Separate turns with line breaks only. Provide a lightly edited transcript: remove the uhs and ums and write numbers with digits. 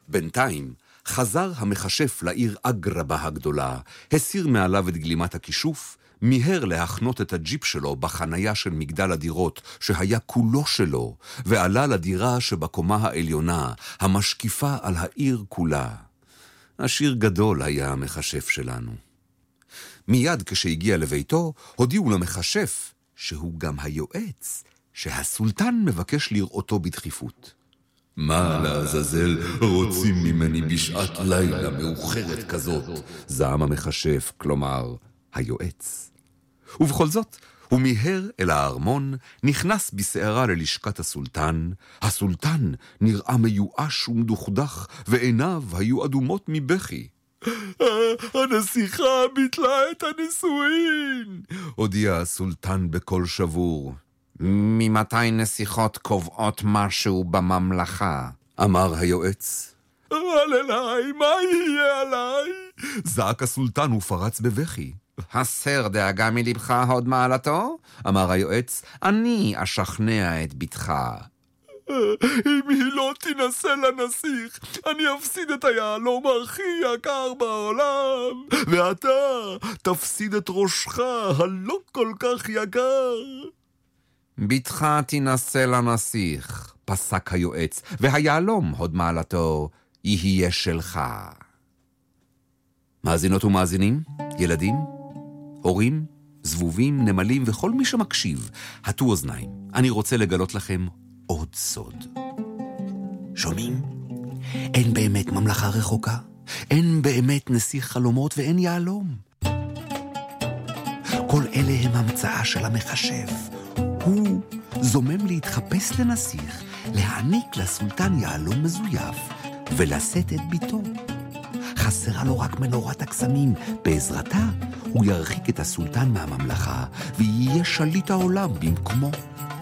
בינתיים חזר המכשף לעיר אגרבה הגדולה, הסיר מעליו את גלימת הכישוף, מיהר להחנות את הג'יפ שלו בחנייה של מגדל הדירות שהיה כולו שלו, ועלה לדירה שבקומה העליונה, המשקיפה על העיר כולה. עשיר גדול היה המכשף שלנו. מיד כשהגיע לביתו, הודיעו למכשף, שהוא גם היועץ, שהסולטן מבקש לראותו בדחיפות. מה לעזאזל רוצים ממני בשעת לילה מאוחרת כזאת? זעם המכשף, כלומר, היועץ. ובכל זאת, הוא מיהר אל הארמון, נכנס בסערה ללשכת הסולטן. הסולטן נראה מיואש ומדוכדך, ועיניו היו אדומות מבכי. הנסיכה ביטלה את הנישואין, הודיע הסולטן בקול שבור. ממתי נסיכות קובעות משהו בממלכה? אמר היועץ. אבל אליי, מה יהיה עליי? זעק הסולטן ופרץ בבכי. הסר דאגה מלבך הוד מעלתו? אמר היועץ, אני אשכנע את בתך. אם היא לא תנסה לנסיך, אני אפסיד את היהלום הכי יקר בעולם, ואתה תפסיד את ראשך הלא כל כך יקר. בתך תנסה לנסיך, פסק היועץ, והיהלום הוד מעלתו יהיה שלך. מאזינות ומאזינים, ילדים, הורים, זבובים, נמלים וכל מי שמקשיב, הטו אוזניים. אני רוצה לגלות לכם עוד סוד. שומעים? אין באמת ממלכה רחוקה, אין באמת נסיך חלומות ואין יהלום. כל אלה הם המצאה של המכשף. הוא זומם להתחפש לנסיך, להעניק לסולטן יהלום מזויף ולשאת את ביתו. חסרה לו רק מנורת הקסמים, בעזרתה הוא ירחיק את הסולטן מהממלכה ויהיה שליט העולם במקומו.